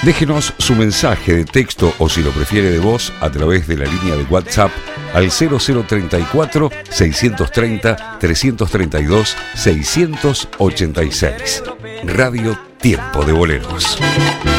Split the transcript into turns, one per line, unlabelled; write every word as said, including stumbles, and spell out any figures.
Déjenos su mensaje de texto o, si lo prefiere, de voz a través de la línea de WhatsApp al cero cero treinta y cuatro, seiscientos treinta, trescientos treinta y dos, seiscientos ochenta y seis. Radio Tiempo de Boleros.